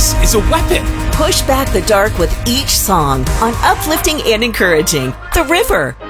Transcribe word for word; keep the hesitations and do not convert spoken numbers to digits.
voice is a weapon. Push back the dark with each song on Uplifting and Encouraging. The River